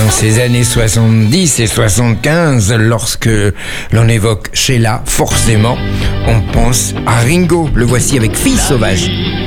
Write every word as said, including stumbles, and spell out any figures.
Dans ces années soixante-dix et soixante-quinze, lorsque l'on évoque Sheila, forcément, on pense à Ringo. Le voici avec Fille sauvage.